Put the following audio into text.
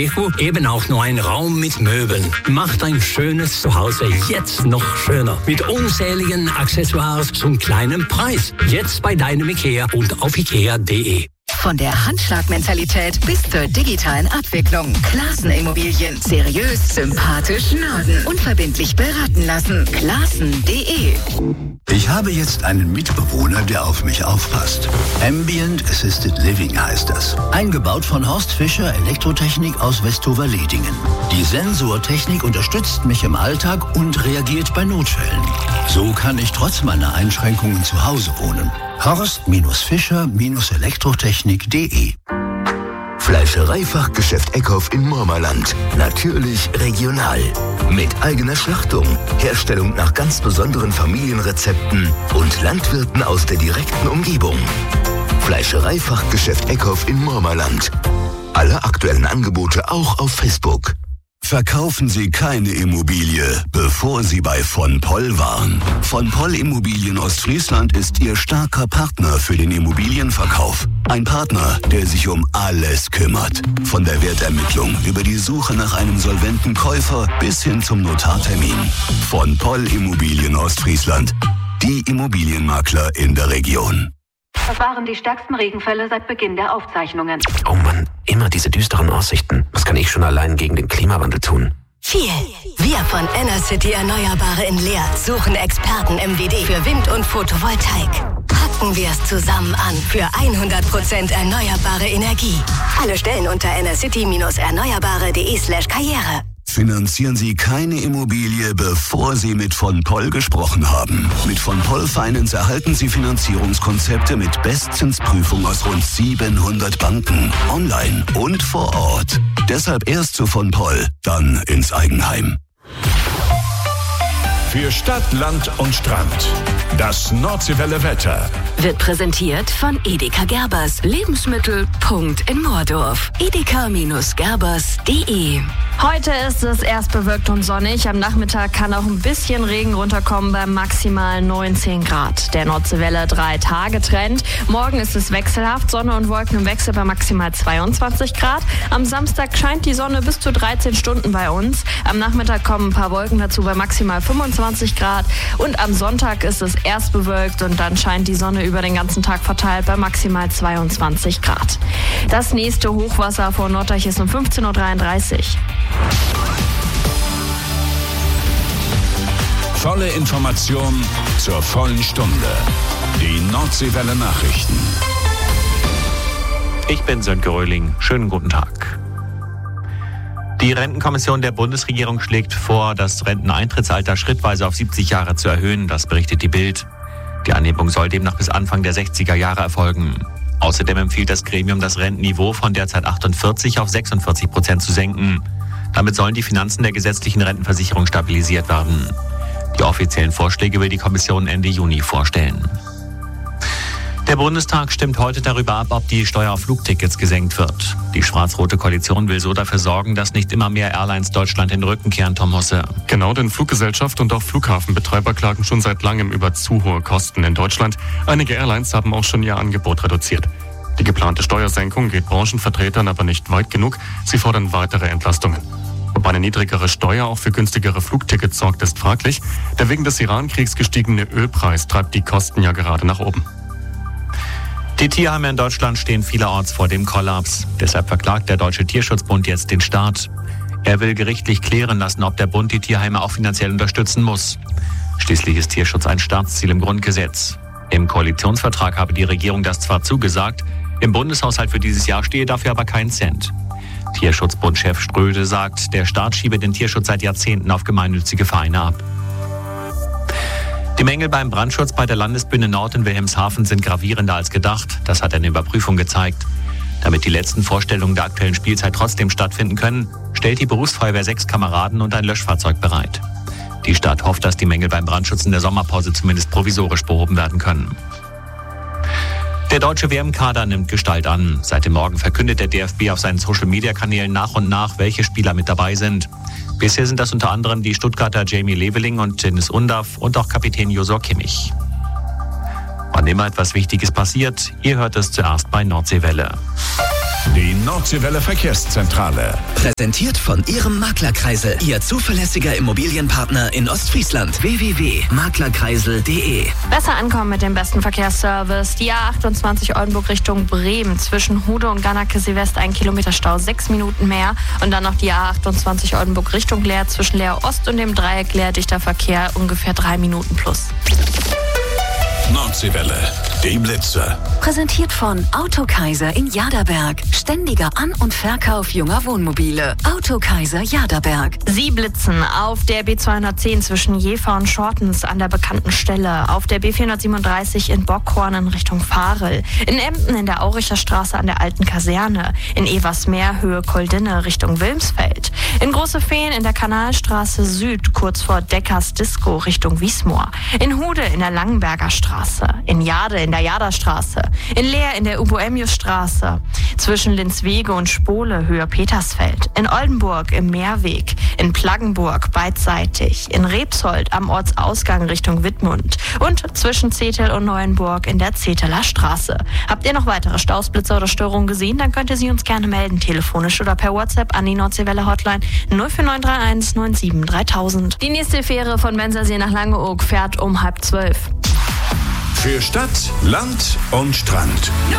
Deko eben auch nur ein Raum mit Möbeln. Macht ein schönes Zuhause jetzt noch schöner. Mit unzähligen Accessoires zum kleinen Preis. Jetzt bei deinem IKEA und auf ikea.de. Von der Handschlagmentalität bis zur digitalen Abwicklung. Classen Immobilien. Seriös, sympathisch, Norden. Unverbindlich beraten lassen. Classen.de. Ich habe jetzt einen Mitbewohner, der auf mich aufpasst. Ambient Assisted Living heißt das. Eingebaut von Horst Fischer Elektrotechnik aus Westover-Ledingen. Die Sensortechnik unterstützt mich im Alltag und reagiert bei Notfällen. So kann ich trotz meiner Einschränkungen zu Hause wohnen. Horst-Fischer-Elektrotechnik.de. Fleischereifachgeschäft Eckhoff in Mormerland. Natürlich regional. Mit eigener Schlachtung, Herstellung nach ganz besonderen Familienrezepten und Landwirten aus der direkten Umgebung. Fleischereifachgeschäft Eckhoff in Mormerland. Alle aktuellen Angebote auch auf Facebook. Verkaufen Sie keine Immobilie, bevor Sie bei von Poll waren. Von Poll Immobilien Ostfriesland ist Ihr starker Partner für den Immobilienverkauf. Ein Partner, der sich um alles kümmert. Von der Wertermittlung über die Suche nach einem solventen Käufer bis hin zum Notartermin. Von Poll Immobilien Ostfriesland. Die Immobilienmakler in der Region. Das waren die stärksten Regenfälle seit Beginn der Aufzeichnungen. Oh Mann, immer diese düsteren Aussichten. Was kann ich schon allein gegen den Klimawandel tun? Viel. Wir von Enercity Erneuerbare in Leer suchen Experten im WD für Wind- und Photovoltaik. Packen wir es zusammen an für 100% erneuerbare Energie. Alle Stellen unter enercity-erneuerbare.de/karriere. Finanzieren Sie keine Immobilie, bevor Sie mit von Poll gesprochen haben. Mit von Poll Finance erhalten Sie Finanzierungskonzepte mit Bestzinsprüfung aus rund 700 Banken, online und vor Ort. Deshalb erst zu von Poll, dann ins Eigenheim. Für Stadt, Land und Strand. Das Nordseewelle Wetter. Wird präsentiert von Edeka Gerbers. Lebensmittel. Punkt in Moordorf. edeka-gerbers.de. Heute ist es erst bewölkt und sonnig. Am Nachmittag kann auch ein bisschen Regen runterkommen bei maximal 19 Grad. Der Nordseewelle 3-Tage-Trend. Morgen ist es wechselhaft, Sonne und Wolken im Wechsel bei maximal 22 Grad. Am Samstag scheint die Sonne bis zu 13 Stunden bei uns. Am Nachmittag kommen ein paar Wolken dazu bei maximal 25 Grad. Und am Sonntag ist es erst bewölkt und dann scheint die Sonne über den ganzen Tag verteilt bei maximal 22 Grad. Das nächste Hochwasser vor Norddeich ist um 15.33 Uhr. Volle Information zur vollen Stunde. Die Nordseewelle Nachrichten. Ich bin Sönke Röhling. Schönen guten Tag. Die Rentenkommission der Bundesregierung schlägt vor, das Renteneintrittsalter schrittweise auf 70 Jahre zu erhöhen. Das berichtet die Bild. Die Anhebung soll demnach bis Anfang der 60er Jahre erfolgen. Außerdem empfiehlt das Gremium, das Rentenniveau von derzeit 48 auf 46% zu senken. Damit sollen die Finanzen der gesetzlichen Rentenversicherung stabilisiert werden. Die offiziellen Vorschläge will die Kommission Ende Juni vorstellen. Der Bundestag stimmt heute darüber ab, ob die Steuer auf Flugtickets gesenkt wird. Die schwarz-rote Koalition will so dafür sorgen, dass nicht immer mehr Airlines Deutschland in den Rücken kehren, Tom Husse. Genau, denn Fluggesellschaft und auch Flughafenbetreiber klagen schon seit langem über zu hohe Kosten in Deutschland. Einige Airlines haben auch schon ihr Angebot reduziert. Die geplante Steuersenkung geht Branchenvertretern aber nicht weit genug. Sie fordern weitere Entlastungen. Ob eine niedrigere Steuer auch für günstigere Flugtickets sorgt, ist fraglich. Der wegen des Iran-Kriegs gestiegene Ölpreis treibt die Kosten ja gerade nach oben. Die Tierheime in Deutschland stehen vielerorts vor dem Kollaps. Deshalb verklagt der Deutsche Tierschutzbund jetzt den Staat. Er will gerichtlich klären lassen, ob der Bund die Tierheime auch finanziell unterstützen muss. Schließlich ist Tierschutz ein Staatsziel im Grundgesetz. Im Koalitionsvertrag habe die Regierung das zwar zugesagt, im Bundeshaushalt für dieses Jahr stehe dafür aber kein Cent. Tierschutzbundchef Ströde sagt, der Staat schiebe den Tierschutz seit Jahrzehnten auf gemeinnützige Vereine ab. Die Mängel beim Brandschutz bei der Landesbühne Nord in Wilhelmshaven sind gravierender als gedacht. Das hat eine Überprüfung gezeigt. Damit die letzten Vorstellungen der aktuellen Spielzeit trotzdem stattfinden können, stellt die Berufsfeuerwehr 6 Kameraden und ein Löschfahrzeug bereit. Die Stadt hofft, dass die Mängel beim Brandschutz in der Sommerpause zumindest provisorisch behoben werden können. Der deutsche WM-Kader nimmt Gestalt an. Seit dem Morgen verkündet der DFB auf seinen Social-Media-Kanälen nach und nach, welche Spieler mit dabei sind. Bisher sind das unter anderem die Stuttgarter Jamie Leveling und Dennis Undaff und auch Kapitän Josua Kimmich. Wann immer etwas Wichtiges passiert, ihr hört es zuerst bei Nordseewelle. Die Nordseewelle Verkehrszentrale. Präsentiert von Ihrem Maklerkreisel, Ihr zuverlässiger Immobilienpartner in Ostfriesland. www.maklerkreisel.de. Besser ankommen mit dem besten Verkehrsservice. Die A28 Oldenburg Richtung Bremen. Zwischen Hude und Gannake-West 1 Kilometer Stau, 6 Minuten mehr. Und dann noch die A28 Oldenburg Richtung Leer. Zwischen Leer Ost und dem Dreieck Leer dichter Verkehr, ungefähr 3 Minuten plus. Nordseewelle, die Blitze. Präsentiert von Autokaiser in Jaderberg. Ständiger An- und Verkauf junger Wohnmobile. Autokaiser Jaderberg. Sie blitzen auf der B210 zwischen Jever und Schortens an der bekannten Stelle. Auf der B437 in Bockhorn in Richtung Farel. In Emden in der Auricher Straße an der alten Kaserne. In Eversmeer Höhe Koldinne Richtung Wilmsfeld. In Große Feen in der Kanalstraße Süd kurz vor Deckers Disco Richtung Wiesmoor. In Hude in der Langenberger Straße. In Jade in der Jaderstraße. In Leer in der Ubo-Emjus-Straße. Zwischen Linzwege und Spole Höhe Petersfeld. In Oldenburg im Meerweg. In Plaggenburg beidseitig. In Rebsold am Ortsausgang Richtung Wittmund. Und zwischen Zetel und Neuenburg in der Zeteler Straße. Habt ihr noch weitere Staus, Blitzer oder Störungen gesehen? Dann könnt ihr sie uns gerne melden. Telefonisch oder per WhatsApp an die Nordseewelle Hotline 04931 97 3000. Die nächste Fähre von Bensersee nach Langeoog fährt um 11:30. Für Stadt, Land und Strand.